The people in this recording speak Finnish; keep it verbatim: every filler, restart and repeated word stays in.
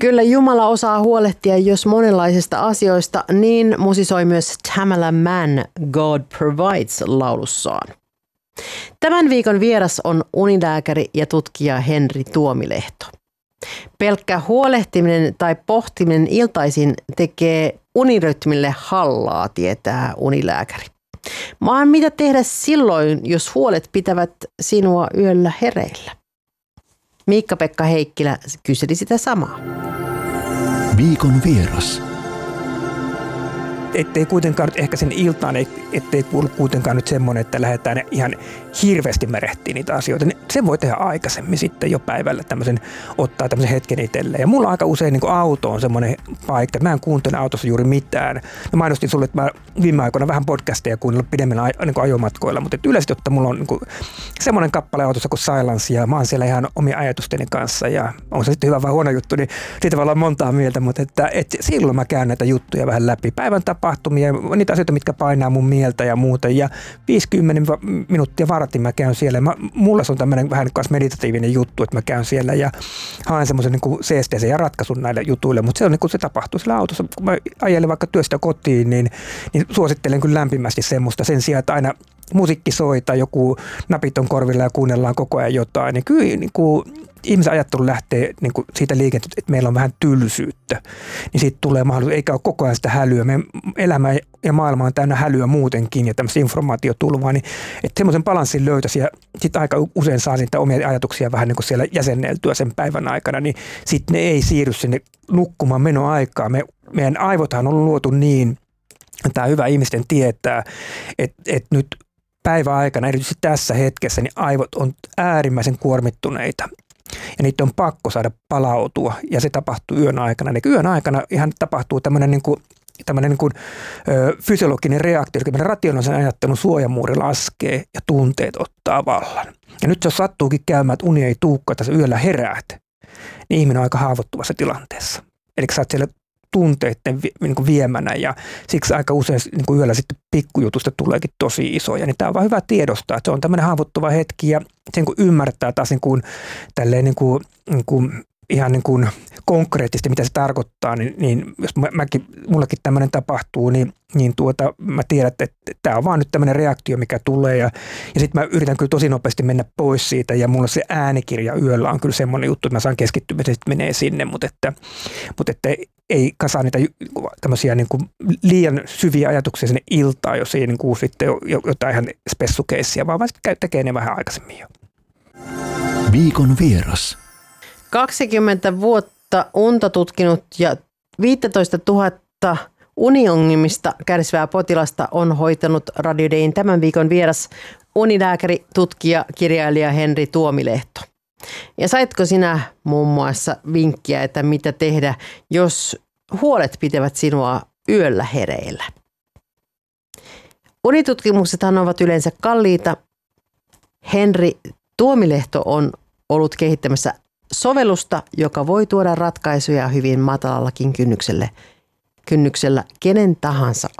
Kyllä Jumala osaa huolehtia jos monenlaisista asioista, niin musisoi myös Tamala Mann God Provides -laulussaan. Tämän viikon vieras on unilääkäri ja tutkija Henri Tuomilehto. Pelkkä huolehtiminen tai pohtiminen iltaisin tekee unirytmille hallaa, tietää unilääkäri. Maan mitä tehdä silloin, jos huolet pitävät sinua yöllä hereillä? Miikka-Pekka Heikkilä kyseli sitä samaa. Viikon vieras. Ettei kuitenkaan nyt ehkä sen iltaan, ettei kuulu kuitenkaan nyt semmoinen, että lähdetään ihan hirveästi merehtiin niitä asioita. Sen voi tehdä aikaisemmin sitten jo päivällä tämmöisen, ottaa tämmöisen hetken itselleen. Ja mulla aika usein niin kuin auto on semmoinen paikka, että mä en kuuntele autossa juuri mitään. Mä mainostin sulle, että mä viime aikoina vähän podcasteja kuunnellut pidemmillä niin kuin ajomatkoilla, mutta yleisesti ottaen mulla on niin kuin semmoinen kappale autossa kuin Silence ja mä oon siellä ihan omia ajatusteni kanssa ja on se sitten hyvä vai huono juttu, niin siitä voi olla montaa mieltä, mutta että, että silloin mä käyn näitä juttuja vähän läpi. Päivän tapahtumia, niitä asioita, mitkä painaa mun mieltä ja muuta. Ja viisikymmentä minuuttia vartin mä käyn siellä. Mä, mulla se on tämmöinen vähän meditatiivinen juttu, että mä käyn siellä ja haen semmoisen niin seesteisen ja ratkaisun näille jutuille. Mutta se on niin kuin se tapahtuu sillä autossa. Kun mä ajelen vaikka työstä kotiin, niin, niin suosittelen kyllä lämpimästi semmoista sen sijaan, että aina musiikki soi tai joku napit on korvilla ja kuunnellaan koko ajan jotain. Niin kyllä niin kuin ihmisen ajattelu lähtee niin kuin siitä liikenteestä, että meillä on vähän tylsyyttä, niin siitä tulee mahdollisuus, eikä ole koko ajan sitä hälyä. Meidän elämä ja maailma on täynnä hälyä muutenkin ja tämmöistä informaatiotulvaa, niin että semmoisen balanssin löytäisi ja sitten aika usein saa niitä omia ajatuksia vähän niin kuin siellä jäsenneltyä sen päivän aikana, niin sitten ne ei siirry sinne nukkumaan menoaikaan. Me, meidän aivothan on luotu niin, tämä hyvä ihmisten tietää, että, että nyt päivän aikana, erityisesti tässä hetkessä, niin aivot on äärimmäisen kuormittuneita. Ja niitä on pakko saada palautua, ja se tapahtuu yön aikana. Eli yön aikana ihan tapahtuu tämmöinen niin kuin, tämmöinen niin kuin, ö, fysiologinen reaktio, eli meidän rationaalisen ajattelun suojamuuri laskee ja tunteet ottaa vallan. Ja nyt jos sattuukin käymään, että uni ei tuukka, että sä yöllä heräät, niin ihminen on aika haavoittuvassa tilanteessa. Eli sä oot siellä tunteiden niin kuin viemänä ja siksi aika usein niin kuin yöllä sitten pikkujutusta tuleekin tosi isoja. Niin tämä on vaan hyvä tiedostaa, että se on tämmöinen haavoittuva hetki ja sen kun ymmärtää taas niin kuin, tälleen niin kuin, niin kuin, ihan niin kuin konkreettisesti, mitä se tarkoittaa, niin, niin jos mä, mäkin, mullakin tämmöinen tapahtuu, niin, niin tuota, mä tiedän, että, että tämä on vaan nyt tämmöinen reaktio, mikä tulee ja, ja sitten mä yritän kyllä tosi nopeasti mennä pois siitä ja mulla se äänikirja yöllä on kyllä semmoinen juttu, että mä saan keskittymisen, että menee sinne, mutta että, mutta että ei kasaa niitä tämmöisiä niin kuin liian syviä ajatuksia sinne iltaan, jos ei niin kuin sitten jotain ihan spessukeissiä, vaan sitten tekee ne vähän aikaisemmin jo. Viikon vieras. kaksikymmentä vuotta unta tutkinut ja viisitoista tuhatta uniongelmista kärsivää potilasta on hoitanut Radio Dayn tämän viikon vieras unilääkäri, tutkija, kirjailija Henri Tuomilehto. Ja saitko sinä muun muassa vinkkiä, että mitä tehdä, jos huolet pitävät sinua yöllä hereillä? Unitutkimuksethan ovat yleensä kalliita. Henri Tuomilehto on ollut kehittämässä sovellusta, joka voi tuoda ratkaisuja hyvin matalallakin kynnyksellä, kynnyksellä kenen tahansa